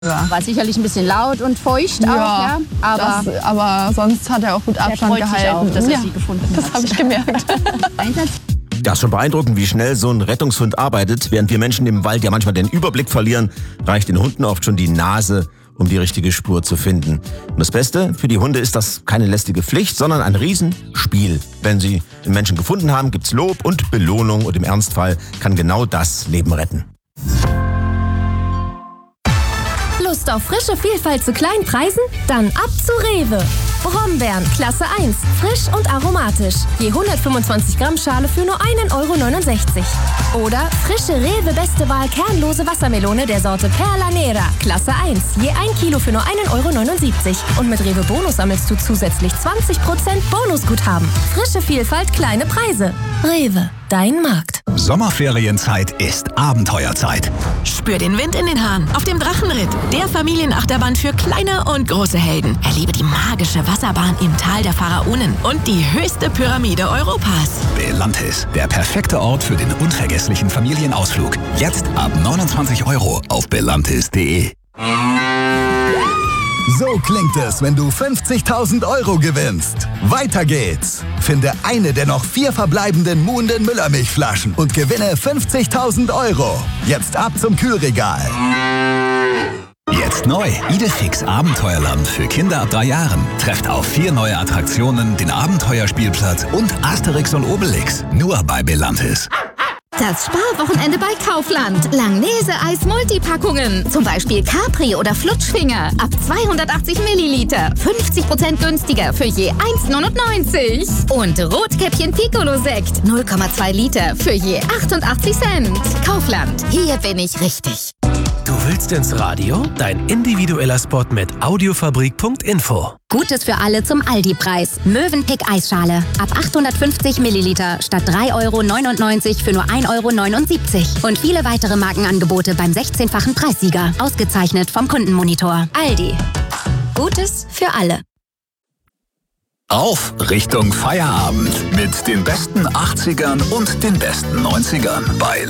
War sicherlich ein bisschen laut und feucht auch, ja. Aber sonst hat er auch gut Abstand gehalten. Auch, dass er sie gefunden hat. Das habe ich gemerkt. Ja, ist schon beeindruckend, wie schnell so ein Rettungshund arbeitet. Während wir Menschen im Wald ja manchmal den Überblick verlieren, reicht den Hunden oft schon die Nase, um die richtige Spur zu finden. Und das Beste, für die Hunde ist das keine lästige Pflicht, sondern ein Riesenspiel. Wenn sie den Menschen gefunden haben, gibt's Lob und Belohnung und im Ernstfall kann genau das Leben retten. Lust auf frische Vielfalt zu kleinen Preisen? Dann ab zu Rewe. Brombeeren, Klasse 1, frisch und aromatisch. Je 125 Gramm Schale für nur 1,69 €. Oder frische Rewe Beste Wahl kernlose Wassermelone der Sorte Perla Nera, Klasse 1, je 1 Kilo für nur 1,79 €. Und mit Rewe Bonus sammelst du zusätzlich 20% Bonusguthaben. Frische Vielfalt, kleine Preise. Rewe, dein Markt. Sommerferienzeit ist Abenteuerzeit. Spür den Wind in den Haaren auf dem Drachenritt, der Familienachterbahn für kleine und große Helden. Erlebe die magische Wasserbahn im Tal der Pharaonen und die höchste Pyramide Europas. Belantis, der perfekte Ort für den unvergesslichen Familienausflug. Jetzt ab 29 € auf belantis.de. So klingt es, wenn du 50.000 € gewinnst. Weiter geht's. Finde eine der noch 4 verbleibenden Muhnden Müllermilchflaschen und gewinne 50.000 €. Jetzt ab zum Kühlregal. Jetzt neu, Idefix Abenteuerland für Kinder ab 3 Jahren. Trefft auf 4 neue Attraktionen, den Abenteuerspielplatz und Asterix und Obelix. Nur bei Belantis. Das Sparwochenende bei Kaufland. Langnese-Eis Multipackungen. Zum Beispiel Capri oder Flutschfinger. Ab 280 Milliliter. 50% günstiger für je 1,99 €. Und Rotkäppchen Piccolo-Sekt. 0,2 Liter für je 88 Cent. Kaufland. Hier bin ich richtig. Du willst ins Radio? Dein individueller Spot mit Audiofabrik.info. Gutes für alle zum Aldi-Preis. Mövenpick Eisschale. Ab 850 Milliliter statt 3,99 € für nur 1,79 €. Und viele weitere Markenangebote beim 16-fachen Preissieger. Ausgezeichnet vom Kundenmonitor. Aldi. Gutes für alle. Auf Richtung Feierabend mit den besten 80ern und den besten 90ern bei